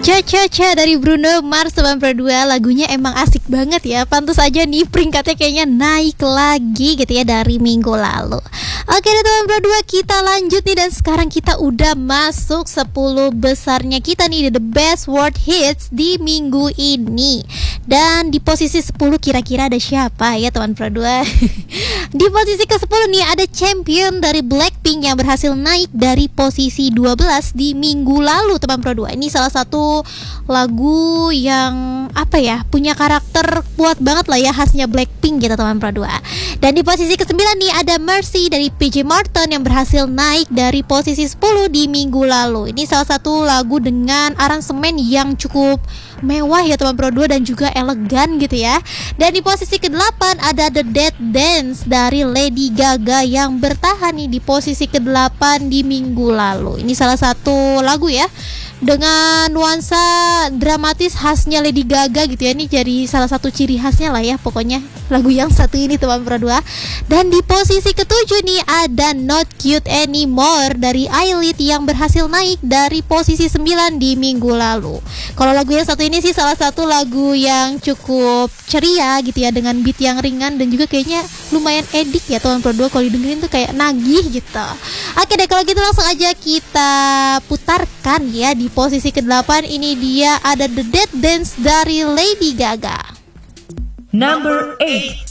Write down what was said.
Cha dari Bruno Mars teman berdua. Lagunya emang asik banget ya. Pantas aja nih peringkatnya kayaknya naik lagi gitu ya dari minggu lalu. Oke deh teman berdua, kita lanjut nih. Dan sekarang kita udah masuk 10 besarnya kita nih, The Best World Hits di minggu ini. Dan di posisi 10 kira-kira ada siapa ya teman berdua? Di posisi ke-10 nih ada Champion dari Blackpink yang berhasil naik dari posisi 12 di minggu lalu teman berdua. Ini salah satu lagu yang punya karakter kuat banget lah ya, khasnya Blackpink gitu teman berdua. Dan di posisi ke-9 nih ada Mercy dari PJ Morton yang berhasil naik dari posisi 10 di minggu lalu. Ini salah satu lagu dengan aransemen yang cukup mewah ya teman berdua dan juga elegan gitu ya. Dan di posisi ke-8 ada The Dead Dance dari Lady Gaga yang bertahan nih di posisi ke-8 di minggu lalu. Ini salah satu lagu ya dengan nuansa dramatis khasnya Lady Gaga gitu ya. Ini jadi salah satu ciri khasnya lah ya pokoknya lagu yang satu ini teman berdua. Dan di posisi ke-7 nih ada Not Cute Anymore dari Ailit yang berhasil naik dari posisi 9 di minggu lalu. Kalau lagu yang satu ini sih salah satu lagu yang cukup ceria gitu ya, dengan beat yang ringan dan juga kayaknya lumayan edik ya teman berdua. Kalau didengerin tuh kayak nagih gitu. Oke deh, kalau gitu langsung aja kita putarkan ya. Di posisi ke-8 ini dia ada The Dead Dance dari Lady Gaga. Number 8.